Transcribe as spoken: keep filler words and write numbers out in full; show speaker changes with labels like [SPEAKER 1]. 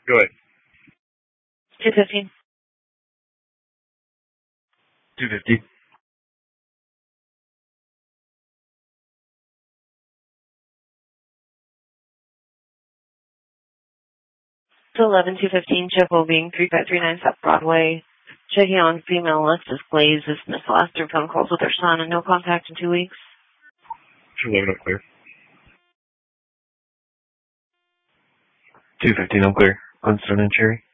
[SPEAKER 1] Go ahead.
[SPEAKER 2] two fifteen.
[SPEAKER 1] two fifty.
[SPEAKER 2] To eleven two fifteen, Chippewa being three five three nine South Broadway. Checking on female Alexis Glaze. This missed the last three phone calls with her son and no contact in two weeks.
[SPEAKER 1] two eleven, I'm clear.
[SPEAKER 3] two fifteen, I'm clear. On Stone and Cherry.